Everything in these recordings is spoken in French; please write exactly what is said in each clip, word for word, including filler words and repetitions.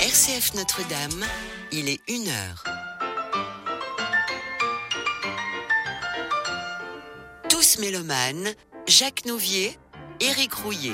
R C F Notre-Dame, il est une heure. Tous mélomanes, Jacques Nouvier, Éric Rouillet.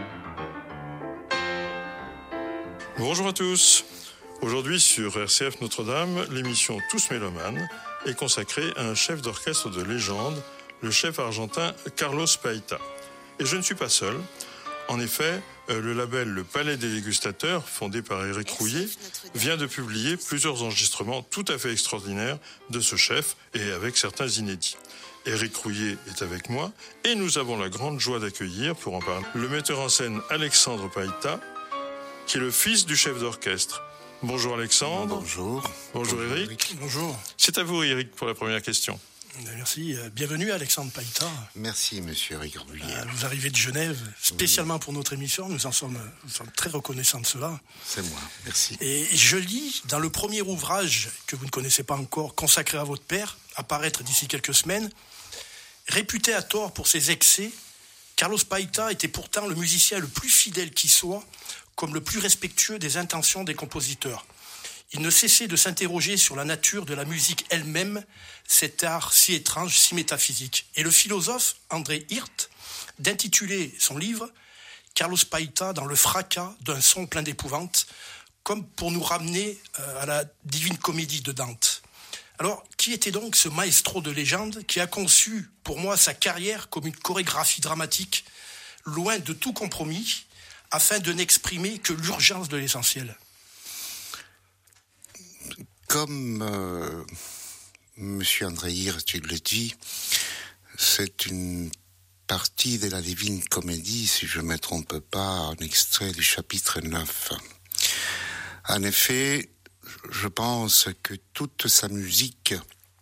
Bonjour à tous. Aujourd'hui sur R C F Notre-Dame, l'émission Tous mélomanes est consacrée à un chef d'orchestre de légende, le chef argentin Carlos Paita. Et je ne suis pas seul. En effet, le label Le Palais des Dégustateurs, fondé par Éric Rouillet, vient de publier plusieurs enregistrements tout à fait extraordinaires de ce chef et avec certains inédits. Éric Rouillet est avec moi et nous avons la grande joie d'accueillir, pour en parler, le metteur en scène Alexandre Paita, qui est le fils du chef d'orchestre. Bonjour Alexandre. Bonjour. Bonjour Éric. Bonjour. C'est à vous Éric pour la première question. Merci. Bienvenue Alexandre Paita. Merci Monsieur Éric Rouillet. Vous arrivez de Genève spécialement oui. pour notre émission. Nous en sommes, nous sommes très reconnaissants de cela. C'est moi. Merci. Et je lis dans le premier ouvrage que vous ne connaissez pas encore, consacré à votre père, à paraître d'ici quelques semaines, réputé à tort pour ses excès, Carlos Paita était pourtant le musicien le plus fidèle qui soit, comme le plus respectueux des intentions des compositeurs. Il ne cessait de s'interroger sur la nature de la musique elle-même, cet art si étrange, si métaphysique. Et le philosophe André Hirt, d'intituler son livre « Carlos Paita dans le fracas d'un son plein d'épouvante », comme pour nous ramener à la Divine Comédie de Dante. Alors, qui était donc ce maestro de légende qui a conçu, pour moi, sa carrière comme une chorégraphie dramatique, loin de tout compromis, afin de n'exprimer que l'urgence de l'essentiel? Comme euh, M. André Hirt, tu le dis, c'est une partie de la Divine Comédie, si je ne me trompe pas, un extrait du chapitre neuf. En effet, je pense que toute sa musique,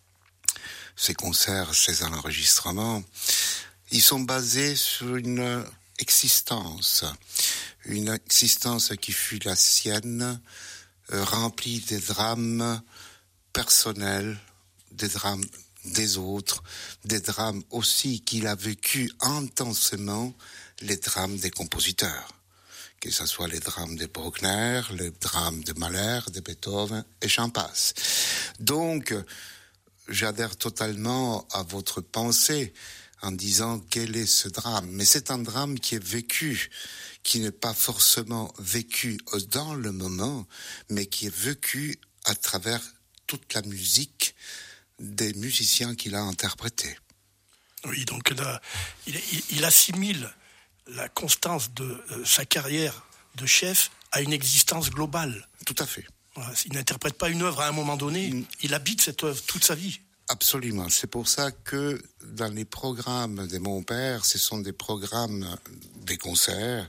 ses concerts, ses enregistrements, ils sont basés sur une existence, une existence qui fut la sienne, rempli des drames personnels, des drames des autres, des drames aussi qu'il a vécu intensément, les drames des compositeurs, que ce soit les drames de Bruckner, les drames de Mahler, de Beethoven, et j'en passe. Donc, j'adhère totalement à votre pensée en disant quel est ce drame. Mais c'est un drame qui est vécu, qui n'est pas forcément vécu dans le moment, mais qui est vécu à travers toute la musique des musiciens qu'il a interprétés. Oui, donc là, il, il, il assimile la constance de euh, sa carrière de chef à une existence globale. Tout à fait. Voilà, il n'interprète pas une œuvre à un moment donné, mm. il habite cette œuvre toute sa vie. Absolument. C'est pour ça que dans les programmes de mon père, ce sont des programmes, des concerts,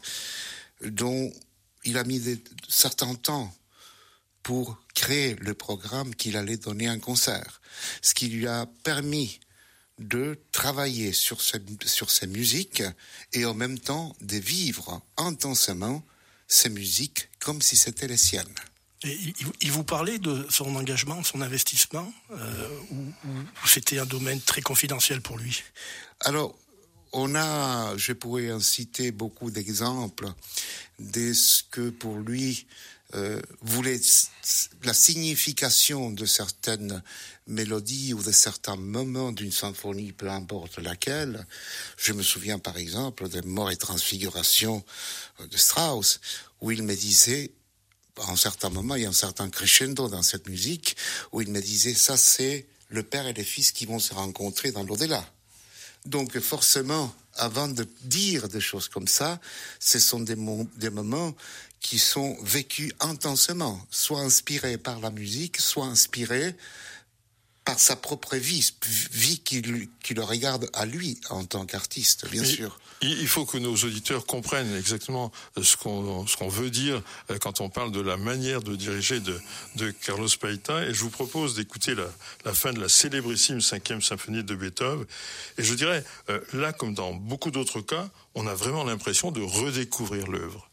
dont il a mis des, certains temps pour créer le programme qu'il allait donner en concert. Ce qui lui a permis de travailler sur ses, sur ses musiques et en même temps de vivre intensément ces musiques comme si c'était les siennes. Et il vous parlait de son engagement, son investissement, euh, ou, ou c'était un domaine très confidentiel pour lui? Alors, on a, je pourrais en citer beaucoup d'exemples de ce que pour lui euh, voulait la signification de certaines mélodies ou de certains moments d'une symphonie, peu importe laquelle. Je me souviens par exemple de Mort et Transfiguration de Strauss, où il me disait, à un certain moment, il y a un certain crescendo dans cette musique, où il me disait, ça c'est le père et le fils qui vont se rencontrer dans l'au-delà. Donc forcément, avant de dire des choses comme ça, ce sont des, mo- des moments qui sont vécus intensément, soit inspirés par la musique, soit inspirés par sa propre vie, vie qui, lui, qui le regarde à lui en tant qu'artiste, bien Et sûr. Il faut que nos auditeurs comprennent exactement ce qu'on, ce qu'on veut dire quand on parle de la manière de diriger de, de Carlos Paita. Et je vous propose d'écouter la, la fin de la célébrissime cinquième symphonie de Beethoven. Et je dirais, là, comme dans beaucoup d'autres cas, on a vraiment l'impression de redécouvrir l'œuvre.